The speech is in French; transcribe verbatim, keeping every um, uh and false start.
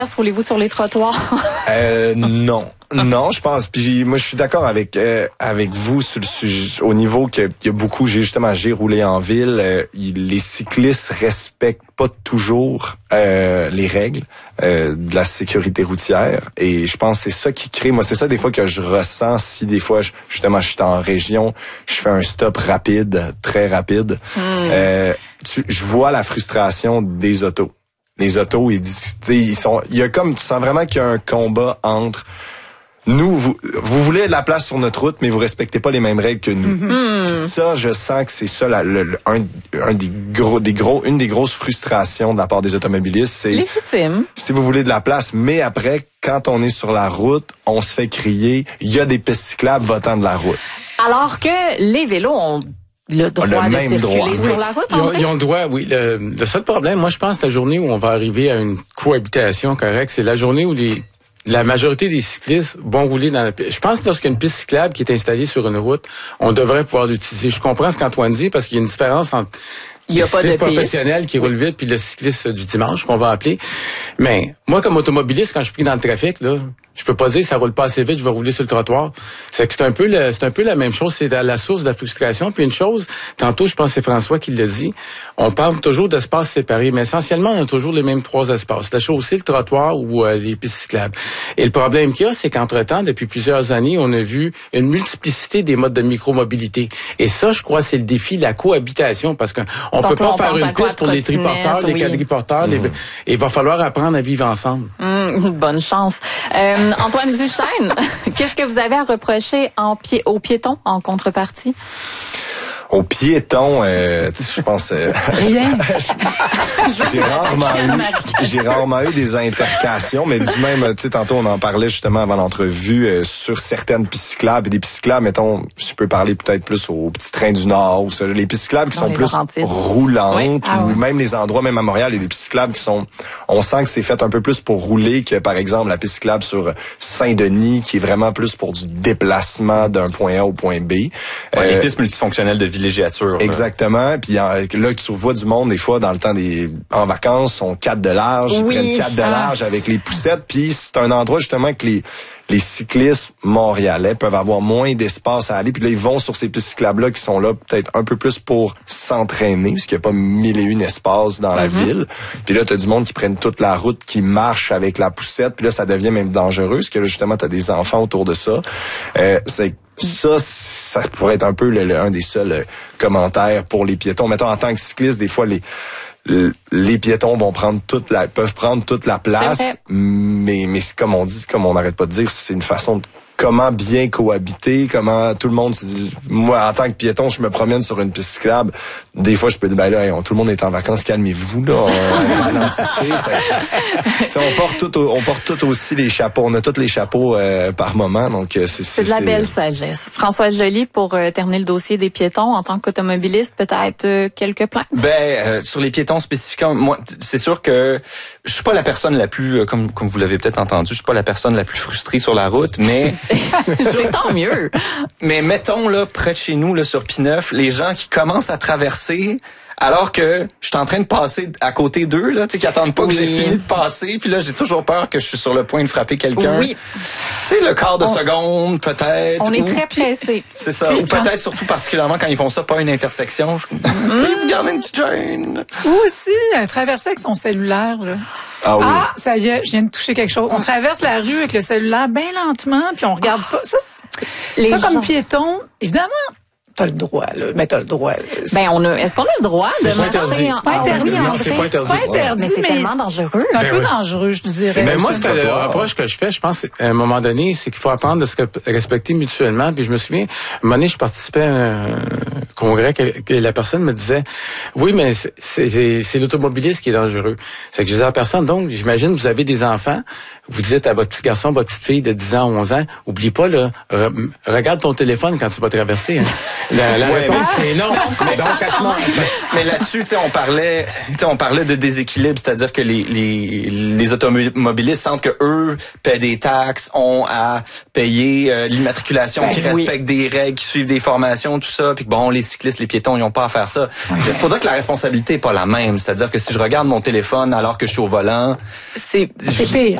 Roulez-vous sur les trottoirs? euh, non. Non, je pense. Puis moi, je suis d'accord avec euh, avec vous sur le sujet, au niveau qu'il y a beaucoup. J'ai justement, j'ai roulé en ville. Euh, il, les cyclistes respectent pas toujours euh, les règles euh, de la sécurité routière. Et je pense que c'est ça qui crée. Moi, c'est ça des fois que je ressens. Si des fois, je, justement, je suis en région, je fais un stop rapide, très rapide. Mm. Euh, tu, je vois la frustration des autos. Les autos, ils disent, ils sont. Il y a comme, tu sens vraiment qu'il y a un combat entre. Nous, vous, vous voulez de la place sur notre route, mais vous respectez pas les mêmes règles que nous. Mm-hmm. Puis ça, je sens que c'est ça, la, le, le, un, un des gros, des gros, une des grosses frustrations de la part des automobilistes, c'est légitime. Si vous voulez de la place, mais après, quand on est sur la route, on se fait crier, il y a des pistes cyclables votant de la route. Alors que les vélos ont le droit le de circuler droit. sur oui. la route, ils ont, ils ont le droit, oui. Le, le seul problème, moi, je pense que la journée où on va arriver à une cohabitation correcte, c'est la journée où les la majorité des cyclistes vont rouler dans la piste. Je pense que lorsqu'il y a une piste cyclable qui est installée sur une route, on devrait pouvoir l'utiliser. Je comprends ce qu'Antoine dit parce qu'il y a une différence entre il y a le pas cycliste de professionnel qui roule vite puis le cycliste du dimanche qu'on va appeler. Mais moi, comme automobiliste, quand je suis pris dans le trafic, là, je peux pas dire ça roule pas assez vite, je vais rouler sur le trottoir. C'est que c'est un peu le, c'est un peu la même chose, c'est la, la source de la frustration. Puis une chose, tantôt je pense que c'est François qui l'a dit, on parle toujours d'espaces séparés, mais essentiellement on a toujours les mêmes trois espaces, la chaussée, le trottoir ou euh, les pistes cyclables. Et le problème qu'il y a, c'est qu'entre-temps, depuis plusieurs années, on a vu une multiplicité des modes de micromobilité. Et ça, je crois, c'est le défi de la cohabitation, parce qu'on on peut pas faire une piste pour les triporteurs, oui. les quadriporteurs, mmh. les, il va falloir apprendre à vivre ensemble. Mmh, bonne chance. Euh, Antoine Duchesne, qu'est-ce que vous avez à reprocher en pied, aux piétons en contrepartie? Aux piétons, euh, je pense... Euh, Rien. j'ai rarement eu, j'ai rarement eu des intercations, mais du même, tu sais, tantôt on en parlait justement avant l'entrevue euh, sur certaines pistes cyclables. Et des pistes cyclables, mettons, je peux parler peut-être plus aux petits trains du Nord, ou ça, les pistes cyclables qui Dans sont plus Laurentides. roulantes, oui. ah, ou oui. même les endroits, même à Montréal, il y a des pistes cyclables qui sont... On sent que c'est fait un peu plus pour rouler que, par exemple, la piste cyclable sur Saint-Denis, qui est vraiment plus pour du déplacement d'un point A au point B. Ouais, euh, les pistes multifonctionnelles de villégiature. Exactement. Puis là, tu vois du monde des fois dans le temps des en vacances, sont quatre de large, ils oui. prennent quatre de large ah. avec les poussettes. Puis c'est un endroit justement que les les cyclistes montréalais peuvent avoir moins d'espace à aller. Puis là, ils vont sur ces pistes cyclables-là qui sont là peut-être un peu plus pour s'entraîner, parce qu'il n'y a pas mille et une espaces dans la mm-hmm. ville. Puis là, tu as du monde qui prennent toute la route, qui marche avec la poussette. Puis là, ça devient même dangereux, parce que là, justement, tu as des enfants autour de ça. Euh, c'est Ça, ça pourrait être un peu le, le, un des seuls euh, commentaires pour les piétons. Mettons, en tant que cycliste, des fois, les les piétons vont prendre toute la, peuvent prendre toute la place, mais, mais comme on dit, comme on n'arrête pas de dire, c'est une façon de comment bien cohabiter, comment tout le monde... Moi, en tant que piéton, je me promène sur une piste cyclable. Des fois, je peux dire, ben là, on, tout le monde est en vacances, calmez-vous, là. On, ralentissez, ça, on porte tout, on porte tout aussi les chapeaux. On a tous les chapeaux euh, par moment, donc c'est... C'est, c'est de la c'est... belle sagesse. François Joly, pour euh, terminer le dossier des piétons, en tant qu'automobiliste, peut-être euh, quelques plaintes? Ben, euh, sur les piétons spécifiquement, moi, c'est sûr que je suis pas la personne la plus, comme, comme vous l'avez peut-être entendu, je suis pas la personne la plus frustrée sur la route, mais... C'est tant mieux. Mais mettons, là, près de chez nous, là, sur P neuf, les gens qui commencent à traverser alors que je suis en train de passer à côté d'eux, là, tu sais, qui attendent pas oui. que j'ai fini de passer, puis là, j'ai toujours peur que je suis sur le point de frapper quelqu'un. Oui. Tu sais, le quart de on, seconde, peut-être. On est ou, très pressé. C'est ça. Puis, ou peut-être, surtout particulièrement quand ils font ça, pas une intersection. Je... Mm. Vous gardez une petite gêne. Ou aussi, euh, traverser avec son cellulaire, là. Ah, oui. ah, ça y est, je viens de toucher quelque chose. On traverse la rue avec le cellulaire bien lentement, puis on regarde pas. Ça, c'est, ça comme piéton, évidemment, t'as le droit, là. Mais t'as le droit. Là. Ben, on a, est-ce qu'on a le droit c'est de marcher en... C'est pas interdit. Non, c'est pas interdit. C'est pas interdit, mais c'est mais tellement dangereux. C'est un ben peu oui. dangereux, je dirais. Mais moi, ce que le reproche que je fais, je pense, à un moment donné, c'est qu'il faut apprendre de se respecter mutuellement. Puis je me souviens, à un moment donné, je participais à un congrès que, que la personne me disait, oui, mais c'est, c'est, c'est l'automobiliste qui est dangereux. C'est que je disais à la personne, donc, j'imagine, vous avez des enfants, vous dites à votre petit garçon, votre petite fille de dix ans, onze ans, oublie pas, là, re- regarde ton téléphone quand tu vas traverser. Hein. La, la ouais, réponse, c'est non. Mais donc, mais là-dessus, tu sais, on parlait, tu sais, on parlait de déséquilibre, c'est-à-dire que les, les, les automobilistes sentent que eux paient des taxes, ont à payer euh, l'immatriculation, ben, qui oui. respectent des règles, qui suivent des formations, tout ça, puis que bon, les cyclistes, les piétons, ils ont pas à faire ça. Il ouais. faut dire que la responsabilité est pas la même. C'est-à-dire que si je regarde mon téléphone alors que je suis au volant, c'est, c'est pire.